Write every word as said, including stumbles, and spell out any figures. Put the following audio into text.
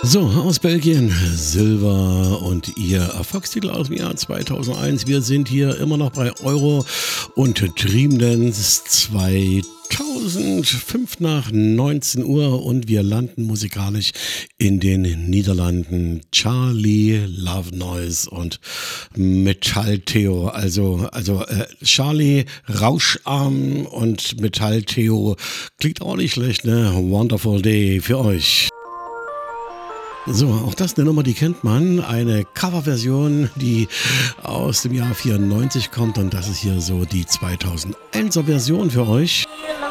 So, aus Belgien, Silver und ihr Erfolgstitel aus dem Jahr zweitausendeins. Wir sind hier immer noch bei Euro und Dream Dance zweitausendfünf nach neunzehn Uhr und wir landen musikalisch in den Niederlanden. Charlie Love Noise und Metall Theo. Also, also äh, Charlie Rauscharm und Metall Theo klingt auch nicht schlecht, ne? Wonderful Day für euch. So, auch das eine Nummer, die kennt man. Eine Coverversion, die aus dem Jahr vierundneunzig kommt und das ist hier so die zweitausendeins Version für euch.